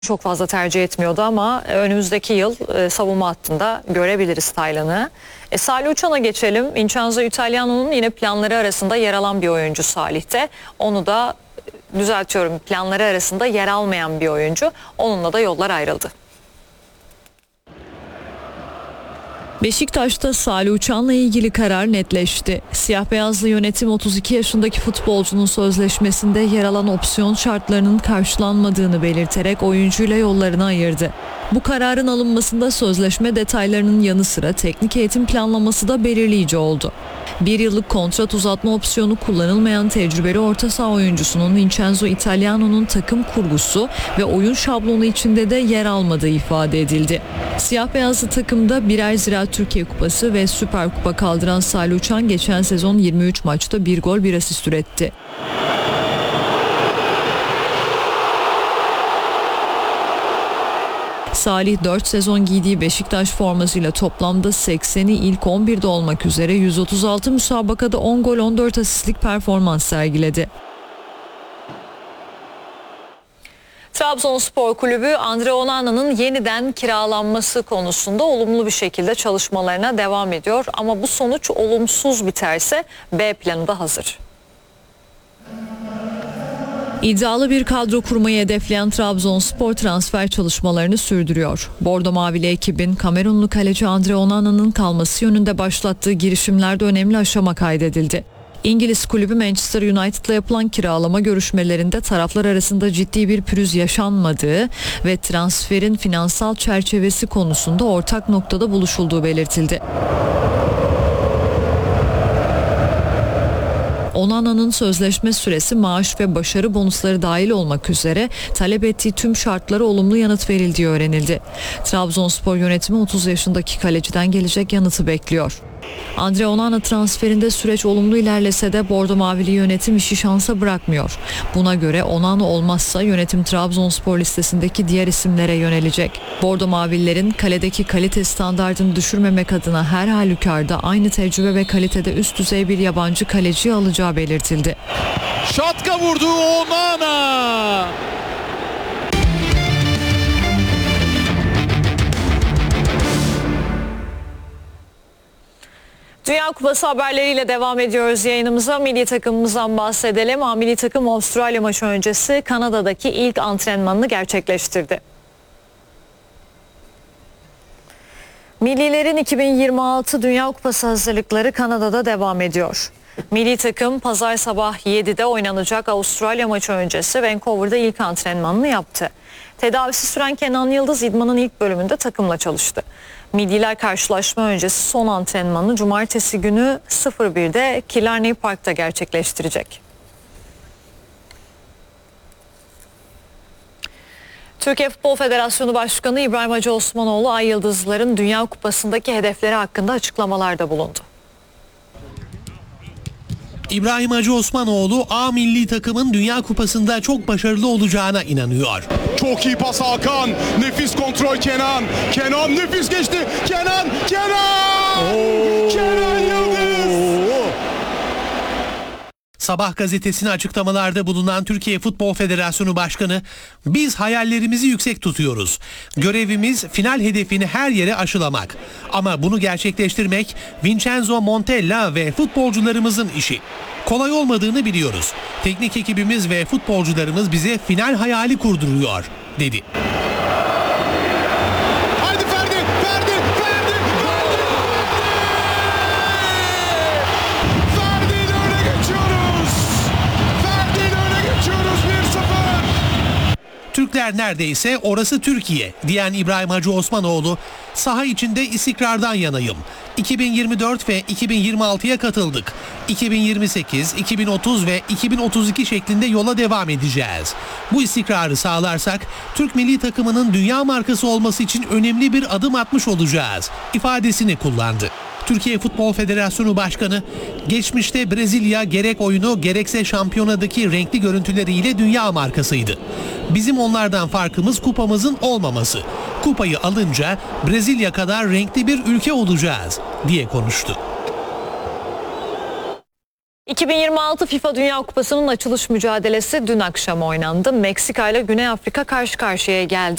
çok fazla tercih etmiyordu ama önümüzdeki yıl savunma hattında görebiliriz Taylan'ı. Salih Uçan'a geçelim. Vincenzo Italiano'nun yine planları arasında yer alan bir oyuncu Salih'te. Onu da düzeltiyorum, planları arasında yer almayan bir oyuncu. Onunla da yollar ayrıldı. Beşiktaş'ta Salih Uçan'la ilgili karar netleşti. Siyah beyazlı yönetim 32 yaşındaki futbolcunun sözleşmesinde yer alan opsiyon şartlarının karşılanmadığını belirterek oyuncuyla yollarını ayırdı. Bu kararın alınmasında sözleşme detaylarının yanı sıra teknik eğitim planlaması da belirleyici oldu. Bir yıllık kontrat uzatma opsiyonu kullanılmayan tecrübeli orta saha oyuncusunun Vincenzo Italiano'nun takım kurgusu ve oyun şablonu içinde de yer almadığı ifade edildi. Siyah beyazlı takımda birer Ziraat Türkiye Kupası ve Süper Kupa kaldıran Salih Uçan geçen sezon 23 maçta 1 gol 1 asist üretti. Salih 4 sezon giydiği Beşiktaş formasıyla toplamda 80'i ilk 11'de olmak üzere 136 müsabakada 10 gol 14 asistlik performans sergiledi. Trabzonspor Kulübü Andre Onana'nın yeniden kiralanması konusunda olumlu bir şekilde çalışmalarına devam ediyor. Ama bu sonuç olumsuz biterse B planı da hazır. İddialı bir kadro kurmayı hedefleyen Trabzonspor transfer çalışmalarını sürdürüyor. Bordo Mavili ekibin Kamerunlu kaleci Andre Onana'nın kalması yönünde başlattığı girişimlerde önemli aşama kaydedildi. İngiliz kulübü Manchester United'la yapılan kiralama görüşmelerinde taraflar arasında ciddi bir pürüz yaşanmadığı ve transferin finansal çerçevesi konusunda ortak noktada buluşulduğu belirtildi. Onana'nın sözleşme süresi, maaş ve başarı bonusları dahil olmak üzere talep ettiği tüm şartlara olumlu yanıt verildiği öğrenildi. Trabzonspor yönetimi 30 yaşındaki kaleciden gelecek yanıtı bekliyor. Andre Onana transferinde süreç olumlu ilerlese de Bordo Mavili yönetim işi şansa bırakmıyor. Buna göre Onana olmazsa yönetim Trabzonspor listesindeki diğer isimlere yönelecek. Bordo Mavililerin kaledeki kalite standardını düşürmemek adına her halükarda aynı tecrübe ve kalitede üst düzey bir yabancı kaleci alacağı belirtildi. Şatka vurdu Onana. Dünya Kupası haberleriyle devam ediyoruz yayınımıza. Milli takımımızdan bahsedelim. Milli takım Avustralya maçı öncesi Kanada'daki ilk antrenmanını gerçekleştirdi. Millilerin 2026 Dünya Kupası hazırlıkları Kanada'da devam ediyor. Milli takım pazar sabah 7'de oynanacak Avustralya maçı öncesi Vancouver'da ilk antrenmanını yaptı. Tedavisi süren Kenan Yıldız idmanın ilk bölümünde takımla çalıştı. Milliler karşılaşma öncesi son antrenmanını cumartesi günü 01'de Killarney Park'ta gerçekleştirecek. Türkiye Futbol Federasyonu Başkanı İbrahim Hacı Osmanoğlu Ay Yıldızlıların Dünya Kupası'ndaki hedefleri hakkında açıklamalarda bulundu. İbrahim Hacı Osmanoğlu A milli takımın Dünya Kupası'nda çok başarılı olacağına inanıyor. Çok iyi pas Hakan. Nefis kontrol Kenan. Kenan nefis geçti. Kenan. Kenan Yıldız. Sabah gazetesine açıklamalarda bulunan Türkiye Futbol Federasyonu Başkanı, biz hayallerimizi yüksek tutuyoruz. Görevimiz final hedefini her yere aşılamak. Ama bunu gerçekleştirmek Vincenzo Montella ve futbolcularımızın işi. Kolay olmadığını biliyoruz. Teknik ekibimiz ve futbolcularımız bize final hayali kurduruyor, dedi. Türkler neredeyse orası Türkiye diyen İbrahim Hacı Osmanoğlu, saha içinde istikrardan yanayım. 2024 ve 2026'ya katıldık. 2028, 2030 ve 2032 şeklinde yola devam edeceğiz. Bu istikrarı sağlarsak Türk milli takımının dünya markası olması için önemli bir adım atmış olacağız ifadesini kullandı. Türkiye Futbol Federasyonu Başkanı, geçmişte Brezilya gerek oyunu gerekse şampiyonadaki renkli görüntüleriyle dünya markasıydı. Bizim onlardan farkımız kupamızın olmaması. Kupayı alınca Brezilya kadar renkli bir ülke olacağız, diye konuştu. 2026 FIFA Dünya Kupası'nın açılış mücadelesi dün akşam oynandı. Meksika ile Güney Afrika karşı karşıya geldi.